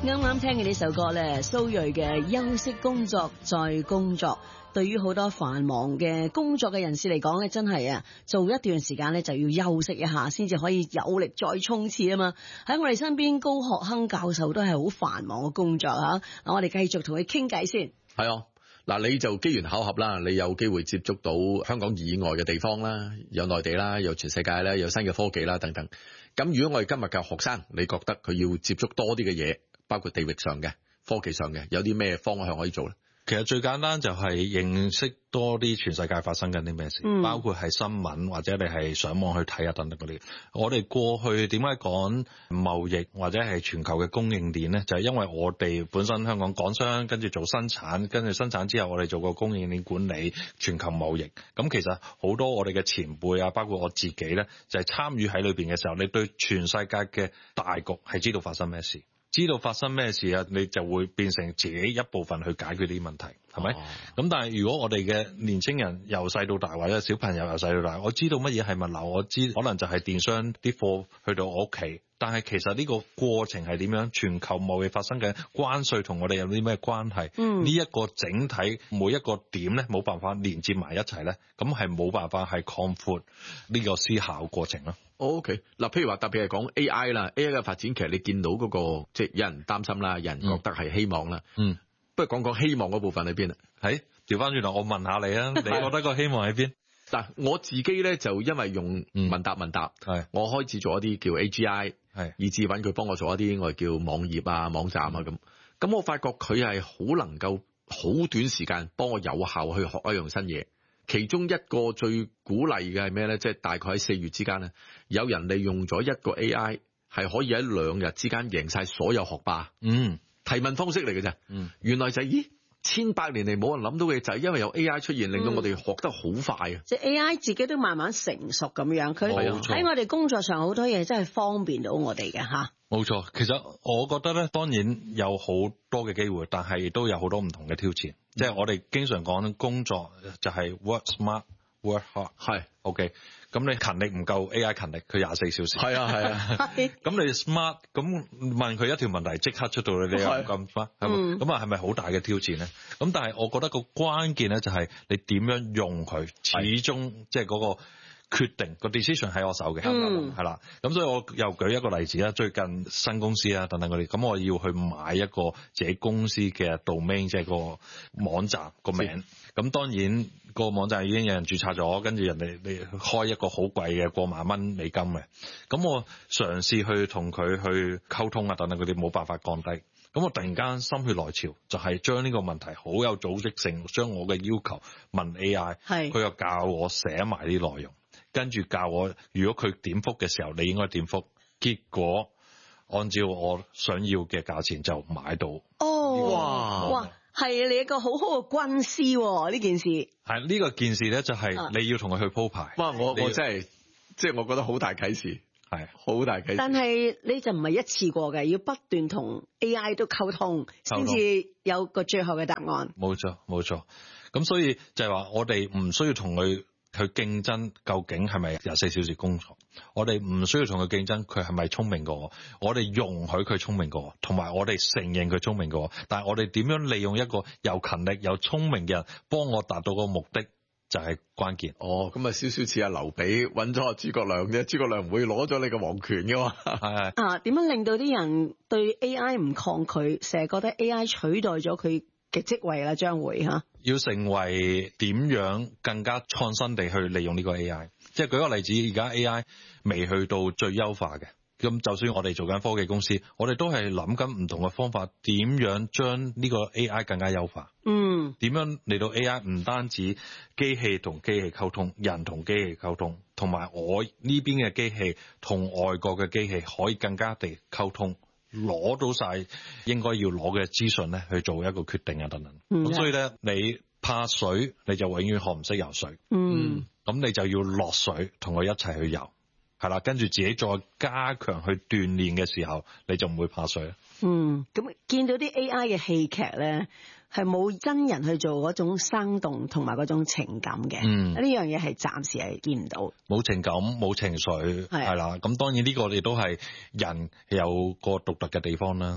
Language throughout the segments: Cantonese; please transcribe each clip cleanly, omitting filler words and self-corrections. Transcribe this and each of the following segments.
啱啱聽嘅呢首歌咧，蘇芮嘅休息工作再工作，對於好多繁忙嘅工作嘅人士嚟講咧，真係做一段時間咧就要休息一下，先至可以有力再衝刺啊嘛。喺我哋身邊，高學亨教授都係好繁忙嘅工作吓，我哋繼續同佢傾偈先。 係啊，嗱，你就機緣巧合啦，你有機會接觸到香港以外嘅地方啦，有內地啦，有全世界啦，有新嘅科技啦等等。咁如果我哋今日嘅學生，你覺得佢要接觸多啲嘅嘢，包括地域上嘅、科技上嘅，有啲咩方向可以做咧？ 其實最簡單就係認識多啲全世界發生緊啲咩事，包括係新聞或者你係上網去睇啊等等嗰啲。我哋過去點解講貿易或者係全球嘅供應鏈呢？就係因為我哋本身香港港商，跟住做生產，跟住生產之後我哋做個供應鏈管理、全球貿易。咁其實好多我哋嘅前輩啊，包括我自己呢，就係參與喺裏邊嘅時候，你對全世界嘅大局係知道發生咩事。知道發生咩事啊，你就會變成自己一部分去解決啲問題，係咪？咁但係如果我哋嘅年青人由細到大，或者小朋友由細到大，我知道乜嘢係物流，我知可能就係電商啲貨去到我屋企，但係其實呢個過程係點樣？全球貿易發生嘅關稅同我哋有啲咩關係？呢一個整體每一個點咧，冇辦法連接埋一齊咧，咁係冇辦法係擴闊呢個思考過程咯。 OK， 嗱，譬如話特別係講 AI 啦 ，AI 嘅發展其實你見到嗰個即係有人擔心啦，有人覺得係希望啦。不如講講希望嗰部分喺邊啊？ 係調翻轉頭，我問下你啊，你覺得個希望喺邊？ 嗱，我自己咧就因為用問答，我開始做一啲叫 AGI，以至揾佢幫我做一啲我哋叫網頁啊、網站啊咁。咁我發覺佢係好能夠好短時間幫我有效去學一樣新嘢。其中一個最鼓勵嘅係咩咧？即係大概喺4月之間咧，有人利用咗一個 AI 係可以喺2日之間贏晒所有學霸。提問方式嚟嘅啫。原來就係千百年嚟冇人諗到嘅，就係因為有 AI 出現，令到我哋學得好快啊！ 即係 AI 自己都慢慢成熟咁樣，佢喺我哋工作上好多嘢真係方便到我哋嘅吓。冇錯，其實我覺得咧，當然有好多嘅機會，但係亦都有好多唔同嘅挑戰。即係我哋經常講工作就係 work smart。work hard 係 OK， 咁你勤力唔夠 AI 勤力，佢24小時。係啊。咁你 smart， 咁問佢一條問題即刻出到你又咁 smart， 係咪？咁係咪好大嘅挑戰咧？咁但係我覺得個關鍵咧就係你點樣用佢，始終即係嗰個決定個 decision 喺我手嘅，係啦。咁所以我又舉一個例子啦，最近新公司啊等等嗰啲，咁我要去買一個自己公司嘅 domain， 即係個網站個名。咁當然個網站已經有人註冊咗，跟住人哋你開一個好貴嘅過萬蚊美金嘅。咁我嘗試去同佢去溝通啊等等嗰啲，冇辦法降低。咁我突然間心血來潮，就係將呢個問題好有組織性，將我嘅要求問 AI， 佢又教我寫埋啲內容，跟住教我如果佢點覆嘅時候，你應該點覆。結果按照我想要嘅價錢就買到。 哇！係你一個好好嘅軍師喎，呢件事。 係呢個件事咧，就係你要同佢去鋪排。 哇！我真係即係我覺得好大啟示，係好大啟示。但係你就唔係一次過嘅，要不斷同 AI 都溝通，先至有個最後嘅答案。 冇錯，冇錯。咁所以就係話，我哋唔需要同佢去競爭，究竟係咪24小時工作？我哋唔需要同佢競爭，佢係咪聰明過我？我哋容許佢聰明過我，同埋我哋承認佢聰明過我。但係我哋點樣利用一個又勤力又聰明嘅人幫我達到個目的，就係關鍵。 咁啊，少少似阿劉備揾咗阿諸葛亮啫，諸葛亮唔會攞咗你個皇權噶嘛。係點樣令到啲人對 AI 唔抗拒，成日覺得 AI 取代咗佢嘅職位啦，將會要成為點樣更加創新地去利用呢個 AI。即係舉個例子，而家 AI 未去到最優化嘅，咁就算我哋做緊科技公司，我哋都係諗緊唔同嘅方法，點樣將呢個 AI 更加優化。點樣嚟到 AI 唔單止機器同機器溝通，人同機器溝通，同埋我呢邊嘅機器同外國嘅機器可以更加地溝通，攞到晒應該要攞嘅資訊咧，去做一個決定啊等等。咁所以咧，你怕水，你就永遠學唔識游水。咁你就要落水同佢一齊去游，係啦，跟住自己再加強去鍛鍊嘅時候，你就唔會怕水。 咁見到啲 AI 嘅戲劇咧，係冇真人去做嗰種生動同埋嗰種情感嘅。呢樣嘢係暫時係見唔到。冇情感冇情緒係啦。咁當然呢個亦都係人有個獨特嘅地方啦。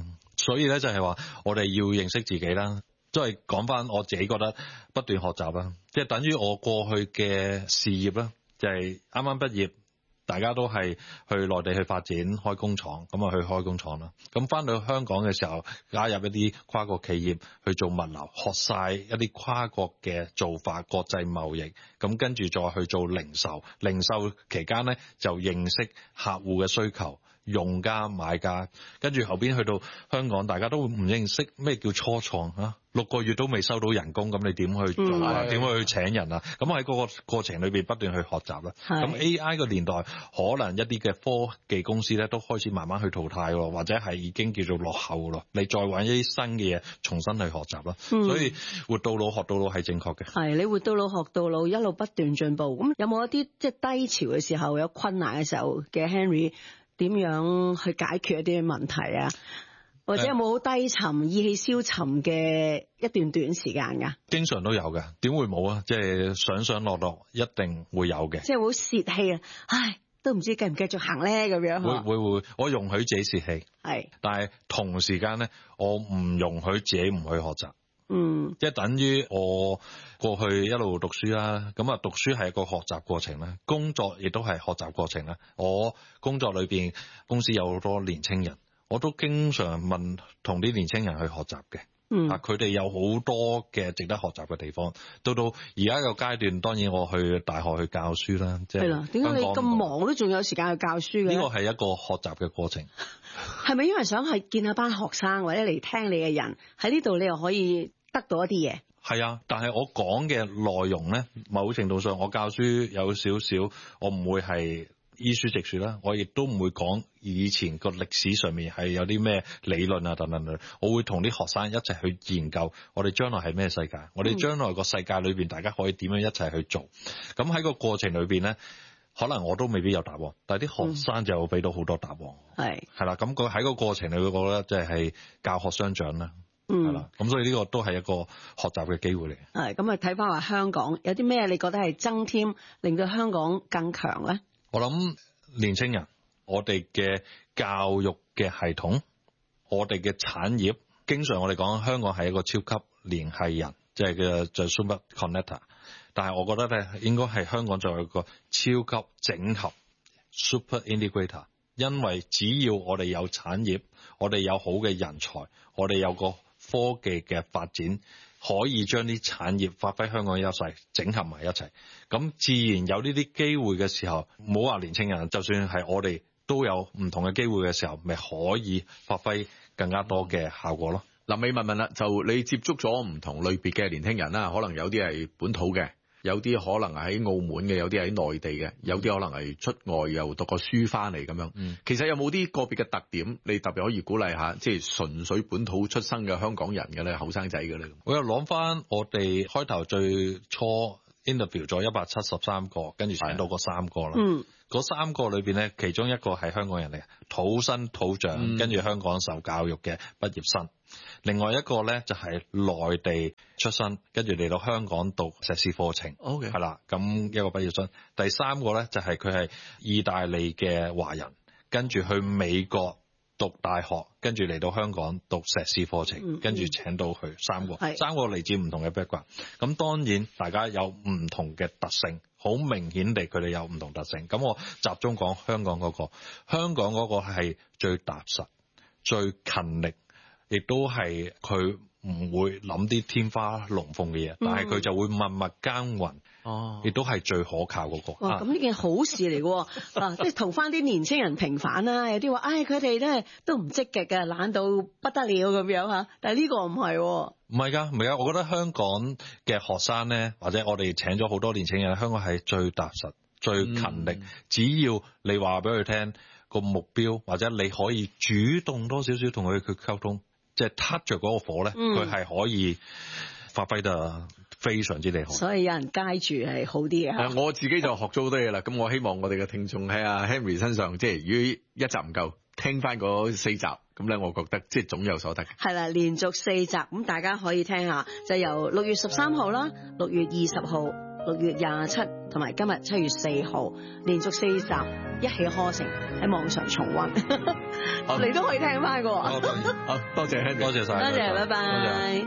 所以咧就係話我哋要認識自己啦。即係講翻我自己覺得不斷學習啦，即係等於我過去嘅事業啦，就係啱啱畢業，大家都係去內地去發展開工廠，咁啊去開工廠啦。咁翻到香港嘅時候，加入一啲跨國企業去做物流，學晒一啲跨國嘅做法、國際貿易，咁跟住再去做零售。零售期間咧就認識客戶嘅需求。用家買家，跟住後邊去到香港，大家都唔認識咩叫初創嚇，6個月都未收到人工，咁你點去做啊？點去請人啊？咁喺嗰個過程裏邊不斷去學習啦。咁 AI 個年代，可能一啲嘅科技公司咧都開始慢慢去淘汰喎，或者係已經叫做落後咯。你再揾一啲新嘅嘢，重新去學習啦。所以活到老學到老係正確嘅。係你活到老學到老，一路不斷進步。咁有冇一啲即係低潮嘅時候，有困難嘅時候嘅 Henry？點樣去解決一啲問題啊？或者有冇好低沉、意氣消沉嘅一段短時間㗎？ 經常都有嘅，點會冇啊？即係上上落落一定會有嘅。即係好泄氣啊！唉，都唔知繼唔繼續行咧咁樣。 會，我容許自己泄氣，但係同時間咧，我唔容許自己唔去學習。即係等於我過去一路讀書啦，咁啊讀書係一個學習過程啦，工作亦都係學習過程啦。我工作裏邊公司有好多年青人，我都經常問同啲年青人去學習嘅。佢哋有好多嘅值得學習嘅地方。到而家個階段，當然我去大學去教書啦。即係點解你咁忙都仲有時間去教書嘅？ 呢個係一個學習嘅過程。 係咪因為想去見下班學生或者嚟聽你嘅人喺呢度，你又可以得到一啲嘢？ 係啊，但係我講嘅內容咧，某程度上我教書有少少，我唔會係依書直說啦，我亦都唔會講以前個歷史上面係有啲咩理論啊等等，我會同啲學生一齊去研究我哋將來係咩世界，我哋將來個世界裏邊大家可以點樣一齊去做。咁喺個過程裏邊咧，可能我都未必有答案，但係啲學生就俾到好多答案。係啦，咁佢喺個過程裏，我覺得即係教學相長啦。係啦，咁所以呢個都係一個學習嘅機會嚟。 係咁啊，睇翻話香港有啲咩你覺得係增添令到香港更強咧？ 我諗年青人，我哋嘅教育嘅系統，我哋嘅產業，經常我哋講香港係一個超級聯繫人，即係叫 super connector。但係我覺得咧，應該係香港作為一個超級整合 super integrator。因為只要我哋有產業，我哋有好嘅人才，我哋有個科技嘅發展，可以將啲產業發揮香港優勢，整合埋一齊，咁自然有呢啲機會嘅時候，唔好話年青人，就算係我哋都有唔同嘅機會嘅時候，咪可以發揮更加多嘅效果咯。 嗱，你問啦，就你接觸咗唔同類別嘅年輕人啦，可能有啲係本土嘅，有啲可能係喺澳門嘅，有啲係喺內地嘅，有啲可能係出外又讀過書翻嚟咁樣。其實有冇啲個別嘅特點，你特別可以鼓勵下，即係純粹本土出生嘅香港人嘅咧，後生仔嘅咧？ 我又諗翻我哋開頭最初 interview 咗173個，跟住請到嗰3個啦。嗰3個裏邊咧，其中一個係香港人嚟嘅，土生土長，跟住香港受教育嘅畢業生。另外一個咧就係內地出身，跟住嚟到香港讀碩士課程。 OK， 係啦，咁一個畢業生。第3個咧就係佢係意大利嘅華人，跟住去美國讀大學，跟住嚟到香港讀碩士課程，跟住請到佢3個，3個嚟自唔同嘅 background。咁當然大家有唔同嘅特性，好明顯地佢哋有唔同特性。咁我集中講香港嗰個，香港嗰個係最踏實、最勤力，亦都係佢唔會諗啲天花龍鳳嘅嘢，但係佢就會默默耕耘。亦都係最可靠嗰個。 哇！咁呢件好事嚟嘅，即係同翻啲年青人平反啦。有啲話，佢哋咧都唔積極嘅，懶到不得了咁樣嚇。但係呢個唔係。 唔係㗎，唔係㗎。我覺得香港嘅學生咧，或者我哋請咗好多年青人，香港係最踏實、最勤力。只要你話俾佢聽個目標，或者你可以主動多少少同佢去溝通，即係撻着嗰個火咧，佢係可以發揮得非常之厲害，所以有人街住係好啲嘅。我自己就學咗好多嘢啦。咁我希望我哋嘅聽眾喺阿 Henry 身上，即係如果一集唔夠，聽翻嗰4集，咁咧我覺得即係總有所得嘅。係啦，連續4集，咁大家可以聽下，就由6月13號啦、6月20號、 6月27同埋今日7月4號，連續4集一氣呵成喺網上重溫，你都可以聽翻㗎。 好，多謝 Henry， 多謝晒， 多謝，拜拜。